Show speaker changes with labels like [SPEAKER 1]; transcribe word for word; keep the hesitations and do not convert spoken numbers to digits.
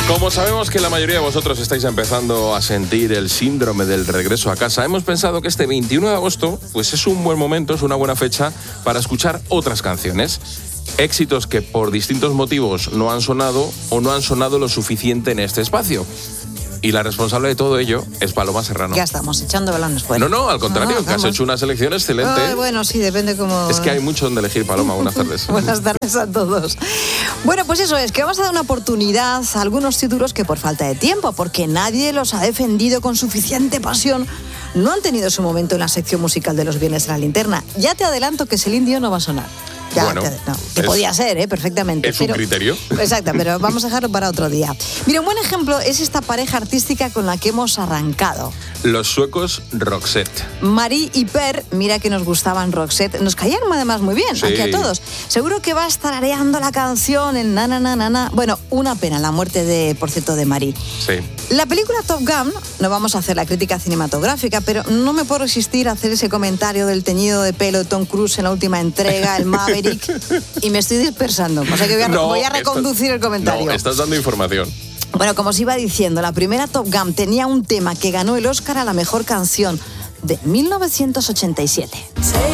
[SPEAKER 1] Como sabemos que la mayoría de vosotros estáis empezando a sentir el síndrome del regreso a casa, hemos pensado que este veintiuno de agosto pues es un buen momento, es una buena fecha para escuchar otras canciones. Éxitos que por distintos motivos no han sonado o no han sonado lo suficiente en este espacio. Y la responsable de todo ello es Paloma Serrano.
[SPEAKER 2] Ya estamos echando balones fuera.
[SPEAKER 1] No, no, al contrario, no, que has hecho una selección excelente.
[SPEAKER 2] Ay, bueno, sí, depende cómo...
[SPEAKER 1] Es que hay mucho donde elegir, Paloma. Buenas tardes.
[SPEAKER 2] Buenas tardes a todos. Bueno, pues eso es, que vamos a dar una oportunidad a algunos títulos que por falta de tiempo, porque nadie los ha defendido con suficiente pasión, no han tenido su momento en la sección musical de los Viernes de la Linterna. Ya te adelanto que Celine Dion no va a sonar. Ya,
[SPEAKER 1] bueno,
[SPEAKER 2] te, no, que es, podía ser, ¿eh? Perfectamente.
[SPEAKER 1] Es
[SPEAKER 2] pero,
[SPEAKER 1] un criterio.
[SPEAKER 2] Exacto, pero vamos a dejarlo para otro día. Mira, un buen ejemplo es esta pareja artística con la que hemos arrancado.
[SPEAKER 1] Los suecos Roxette.
[SPEAKER 2] Marie y Per, mira que nos gustaban Roxette. Nos caían además muy bien,
[SPEAKER 1] sí.
[SPEAKER 2] Aquí a todos. Seguro que vas tarareando la canción en na, na, na, na, na. Bueno, una pena la muerte de, por cierto, de Marie.
[SPEAKER 1] Sí.
[SPEAKER 2] La película Top Gun, no vamos a hacer la crítica cinematográfica, pero no me puedo resistir a hacer ese comentario del teñido de pelo de Tom Cruise en la última entrega, el Maverick, y me estoy dispersando. O sea que voy a, no, voy a reconducir
[SPEAKER 1] estás,
[SPEAKER 2] el comentario.
[SPEAKER 1] No, estás dando información.
[SPEAKER 2] Bueno, como os iba diciendo, la primera Top Gun tenía un tema que ganó el Oscar a la mejor canción de mil novecientos ochenta y siete.